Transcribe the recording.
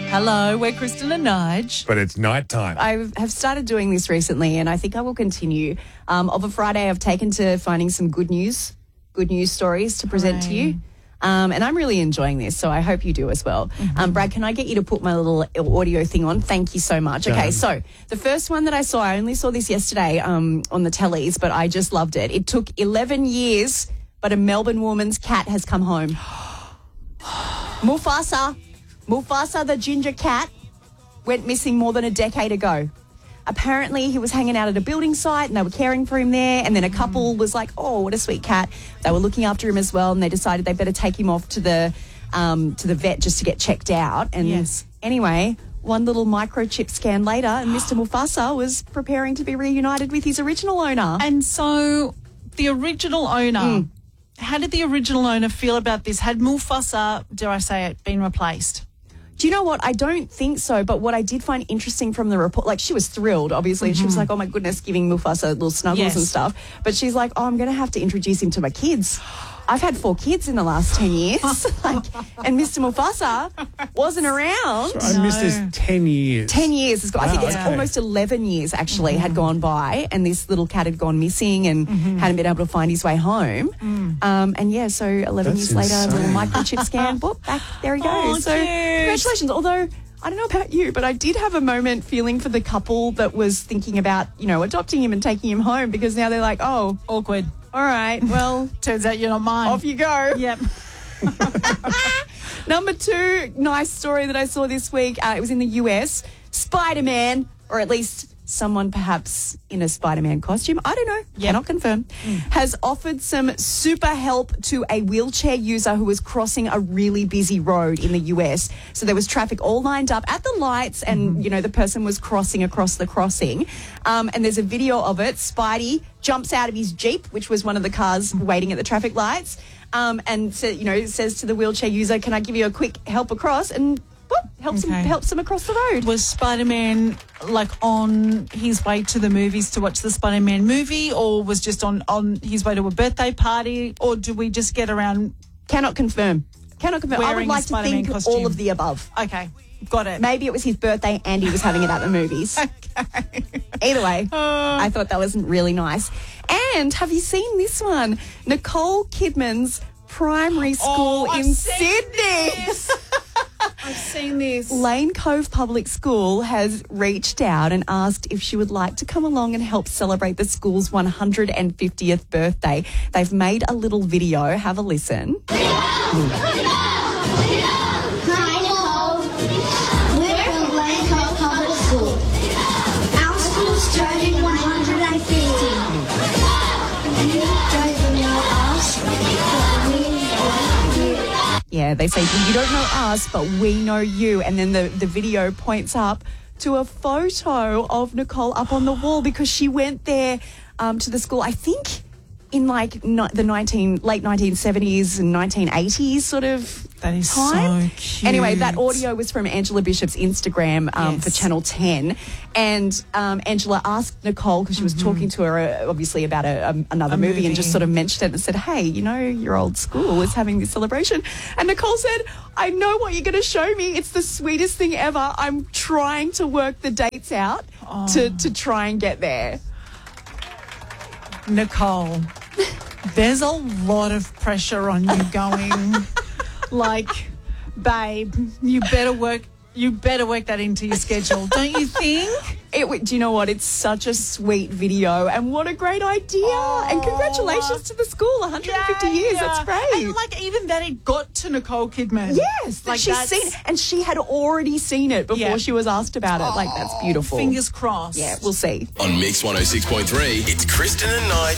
Hello, we're Kristen and Nige. But it's nighttime. I have started doing this recently, and I think I will continue. Of a Friday, I've taken to finding some good news stories to present to you. And I'm really enjoying this, so I hope you do as well. Brad, can I get you to put my little audio thing on? Thank you so much. Okay, so the first one that I saw, I only saw this yesterday on the tellies, but I just loved it. It took 11 years, but a Melbourne woman's cat has come home. Mufasa, the ginger cat, went missing more than a decade ago. Apparently, he was hanging out at a building site and they were caring for him there. And then a couple was like, oh, what a sweet cat. They were looking after him as well, and they decided they better take him off to the vet just to get checked out. And anyway, one little microchip scan later, and Mr. Mufasa was preparing to be reunited with his original owner. And so the original owner, how did the original owner feel about this? Had Mufasa, dare I say it, been replaced? Do you know what? I don't think so. But what I did find interesting from the report, like she was thrilled, obviously. She was like, oh, my goodness, giving Mufasa little snuggles and stuff. But she's like, oh, I'm going to have to introduce him to my kids. I've had 4 kids in the last 10 years. And Mr. Mufasa wasn't around. So I missed this 10 years. 10 years. I think it's almost 11 years, actually, had gone by. And this little cat had gone missing and hadn't been able to find his way home. And, so 11 years later, a little microchip scan, boop, back, there he goes. Oh, so congratulations. Although, I don't know about you, but I did have a moment feeling for the couple that was thinking about, adopting him and taking him home, because now they're like, oh, Awkward. all right, well, Turns out you're not mine. off you go. Yep. Number 2, nice story that I saw this week. It was in the US. Spider-Man, or at least someone perhaps in a Spider-Man costume, I don't know, cannot confirm, has offered some super help to a wheelchair user who was crossing a really busy road in the US. So there was traffic all lined up at the lights and, the person was crossing across the crossing. And there's a video of it. Spidey jumps out of his Jeep, which was one of the cars waiting at the traffic lights, and says to the wheelchair user, can I give you a quick help across? And helps him across the road. Was Spider-Man on his way to the movies to watch the Spider-Man movie, or was just on his way to a birthday party, or do we just get around? Cannot confirm. I would like to think costume. all of the above. Okay, got it. Maybe it was his birthday and he was having it at the movies. Okay. Either way, I thought that was really nice. And have you seen this one? Nicole Kidman's primary school in Sydney. I've seen this. Lane Cove Public School has reached out and asked if she would like to come along and help celebrate the school's 150th birthday. They've made a little video. Have a listen. Hi, Nicole. We're from Lane Cove Public School. Our school's turning 150. You don't even know us, but we know you. Yeah, they say, you don't know us, but we know you. And then the video points up to a photo of Nicole up on the wall because she went there to the school, I think, in the late 1970s and 1980s sort of That is time. so cute. Anyway, that audio was from Angela Bishop's Instagram for Channel 10. And Angela asked Nicole, because she was talking to her obviously about another movie, and just sort of mentioned it and said, hey, your old school is having this celebration. And Nicole said, I know what you're going to show me. It's the sweetest thing ever. I'm trying to work the dates out to try and get there. Nicole, there's a lot of pressure on you going, babe, you better work that into your schedule, don't you think? Do you know what? It's such a sweet video, and what a great idea. And congratulations to the school, 150 years. That's great. And even that it got to Nicole Kidman. Yes, she's seen it, and she had already seen it before she was asked about it. That's beautiful. Fingers crossed. Yeah, we'll see. On Mix 106.3, it's Kristen and Nige.